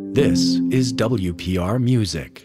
This is WPR Music.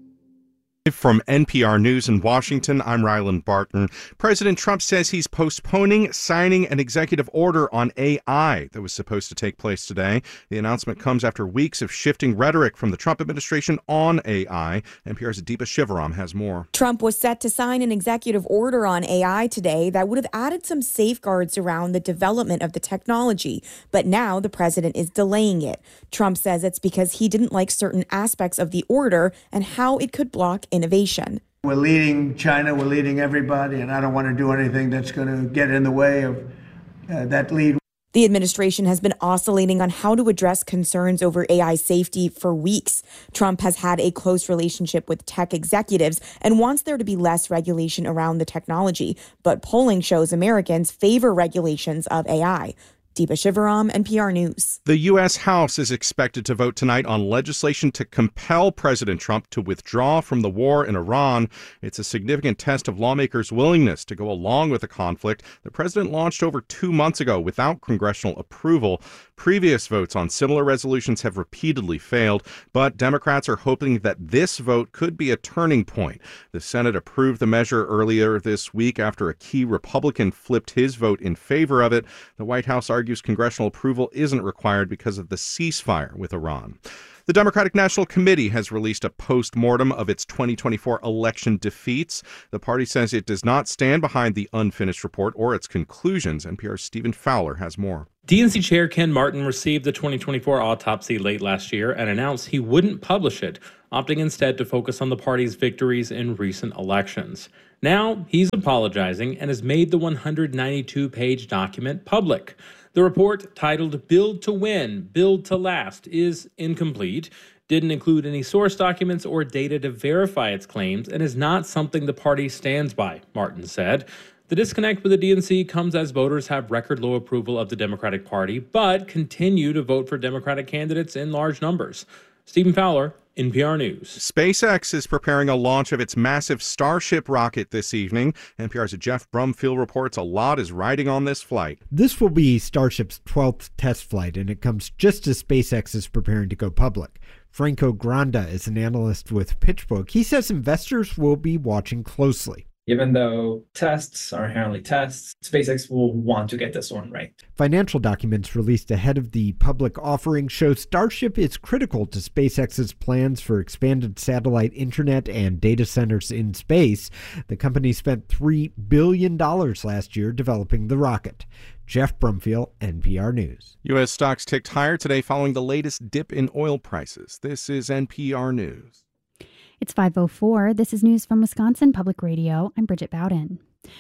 From NPR News in Washington, I'm Ryland Barton. President Trump says he's postponing signing an executive order on AI that was supposed to take place today. The announcement comes after weeks of shifting rhetoric from the Trump administration on AI. NPR's Deepa Shivaram has more. Trump was set to sign an executive order on AI today that would have added some safeguards around the development of the technology. But now the president is delaying it. Trump says it's because he didn't like certain aspects of the order and how it could block innovation. We're leading China, we're leading everybody, and I don't want to do anything that's going to get in the way of that lead. The administration has been oscillating on how to address concerns over AI safety for weeks. Trump has had a close relationship with tech executives and wants there to be less regulation around the technology. But polling shows Americans favor regulations of AI. Deepa Shivaram, NPR News. The U.S. House is expected to vote tonight on legislation to compel President Trump to withdraw from the war in Iran. It's a significant test of lawmakers' willingness to go along with a conflict the president launched over 2 months ago without congressional approval. Previous votes on similar resolutions have repeatedly failed, but Democrats are hoping that this vote could be a turning point. The Senate approved the measure earlier this week after a key Republican flipped his vote in favor of it. The White House argues congressional approval isn't required because of the ceasefire with Iran. The Democratic National Committee has released a post-mortem of its 2024 election defeats. The party says it does not stand behind the unfinished report or its conclusions. NPR's Stephen Fowler has more. DNC Chair Ken Martin received the 2024 autopsy late last year and announced he wouldn't publish it, opting instead to focus on the party's victories in recent elections. Now he's apologizing and has made the 192-page document public. The report, titled Build to Win, Build to Last, is incomplete, didn't include any source documents or data to verify its claims, and is not something the party stands by, Martin said. The disconnect with the DNC comes as voters have record low approval of the Democratic Party, but continue to vote for Democratic candidates in large numbers. Stephen Fowler, NPR News. SpaceX is preparing a launch of its massive Starship rocket this evening. NPR's Jeff Brumfield reports a lot is riding on this flight. This will be Starship's 12th test flight, and it comes just as SpaceX is preparing to go public. Franco Granda is an analyst with PitchBook. He says investors will be watching closely. Even though tests are inherently tests, SpaceX will want to get this one right. Financial documents released ahead of the public offering show Starship is critical to SpaceX's plans for expanded satellite internet and data centers in space. The company spent $3 billion last year developing the rocket. Jeff Brumfield, NPR News. U.S. stocks ticked higher today following the latest dip in oil prices. This is NPR News. It's 5:04. This is news from Wisconsin Public Radio. I'm Bridget Bowden.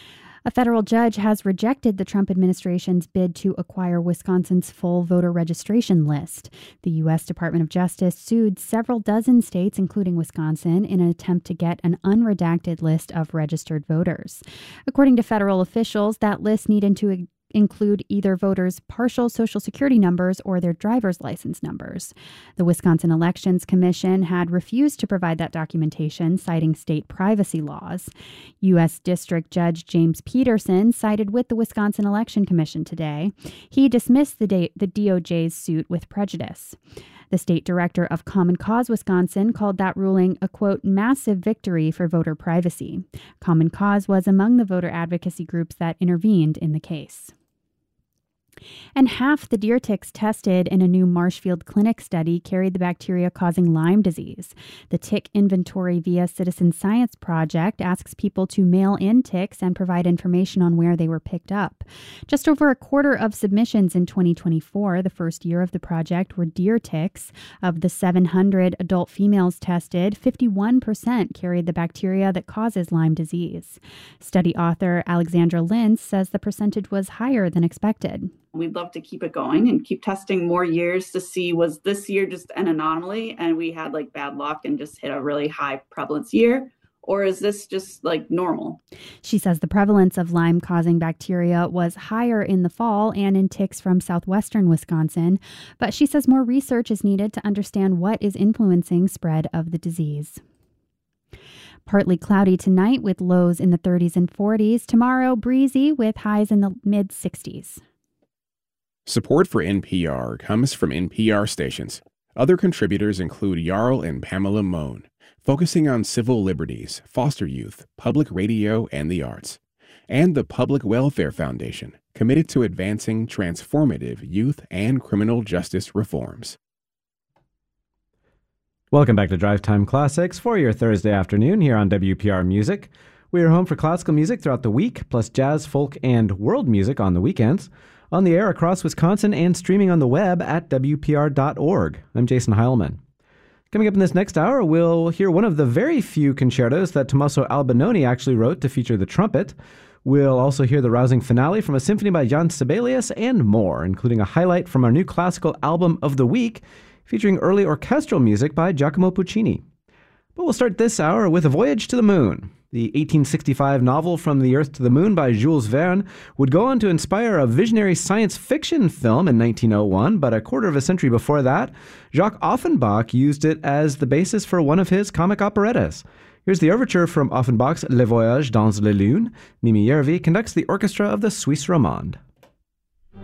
A federal judge has rejected the Trump administration's bid to acquire Wisconsin's full voter registration list. The U.S. Department of Justice sued several dozen states, including Wisconsin, in an attempt to get an unredacted list of registered voters. According to federal officials, that list needed to include either voters' partial Social Security numbers or their driver's license numbers. The Wisconsin Elections Commission had refused to provide that documentation, citing state privacy laws. U.S. District Judge James Peterson sided with the Wisconsin Election Commission today. He dismissed the DOJ's suit with prejudice. The state director of Common Cause Wisconsin called that ruling a, quote, massive victory for voter privacy. Common Cause was among the voter advocacy groups that intervened in the case. And half the deer ticks tested in a new Marshfield Clinic study carried the bacteria causing Lyme disease. The Tick Inventory via Citizen Science Project asks people to mail in ticks and provide information on where they were picked up. Just over a quarter of submissions in 2024, the first year of the project, were deer ticks. Of the 700 adult females tested, 51% carried the bacteria that causes Lyme disease. Study author Alexandra Lintz says the percentage was higher than expected. We'd love to keep it going and keep testing more years to see, was this year just an anomaly and we had like bad luck and just hit a really high prevalence year? Or is this just like normal? She says the prevalence of Lyme-causing bacteria was higher in the fall and in ticks from southwestern Wisconsin. But she says more research is needed to understand what is influencing spread of the disease. Partly cloudy tonight with lows in the 30s and 40s. Tomorrow, breezy with highs in the mid-60s. Support for NPR comes from NPR stations. Other contributors include Jarl and Pamela Mohn, focusing on civil liberties, foster youth, public radio, and the arts, and the Public Welfare Foundation, committed to advancing transformative youth and criminal justice reforms. Welcome back to Drive Time Classics for your Thursday afternoon here on WPR Music. We are home for classical music throughout the week, plus jazz, folk, and world music on the weekends. On the air across Wisconsin and streaming on the web at WPR.org. I'm Jason Heilman. Coming up in this next hour, we'll hear one of the very few concertos that Tommaso Albinoni actually wrote to feature the trumpet. We'll also hear the rousing finale from a symphony by Jan Sibelius and more, including a highlight from our new classical album of the week, featuring early orchestral music by Giacomo Puccini. But we'll start this hour with A Voyage to the Moon. The 1865 novel From the Earth to the Moon by Jules Verne would go on to inspire a visionary science fiction film in 1901, but a quarter of a century before that, Jacques Offenbach used it as the basis for one of his comic operettas. Here's the overture from Offenbach's Le Voyage dans la Lune. Mimi Järvi conducts the orchestra of the Suisse Romande.